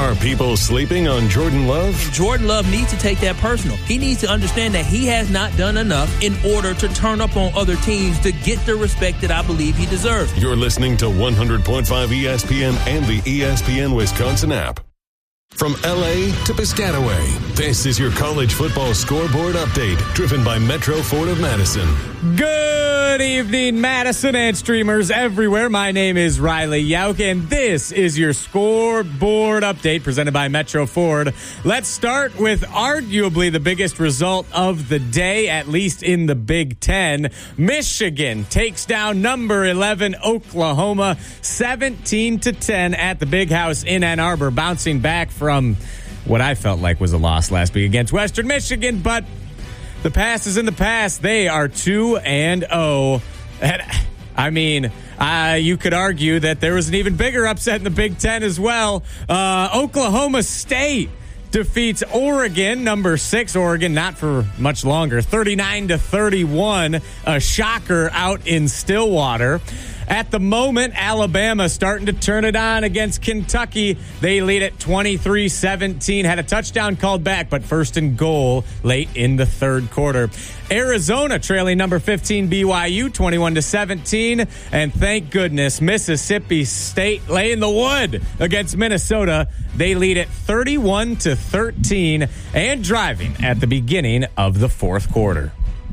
Are people sleeping on Jordan Love? Jordan Love needs to take that personal. He needs to understand that he has not done enough in order to turn up on other teams to get the respect that I believe he deserves. You're listening to 100.5 ESPN and the ESPN Wisconsin app. From L.A. to Piscataway, this is your college football scoreboard update, driven by Metro Ford of Madison. Good evening, Madison and streamers everywhere. My name is Riley Yauk, and this is your scoreboard update presented by Metro Ford. Let's start with arguably the biggest result of the day, at least in the Big Ten. Michigan takes down number 11 Oklahoma 17-10 at the Big House in Ann Arbor, bouncing back from what I felt like was a loss last week against Western Michigan, but the past is in the past. They are 2-0. And, I mean, you could argue that there was an even bigger upset in the Big Ten as well. Oklahoma State defeats Oregon, number 6 Oregon, not for much longer, 39-31. A shocker out in Stillwater. At the moment, Alabama starting to turn it on against Kentucky. They lead at 23-17. Had a touchdown called back, but first and goal late in the third quarter. Arizona trailing number 15 BYU 21-17. And thank goodness, Mississippi State laying the wood against Minnesota. They lead at 31-13 and driving at the beginning of the fourth quarter.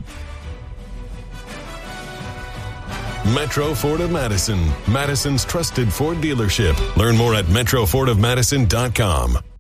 Metro Ford of Madison, Madison's trusted Ford dealership. Learn more at metrofordofmadison.com.